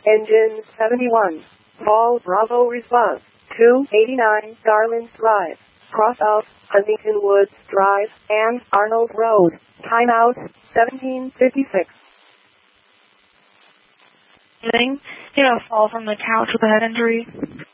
Engine 71. Call Bravo response. 289 Garland Drive. Cross out Huntington Woods Drive and Arnold Road. Timeout 1756. Did a fall from the couch with a head injury.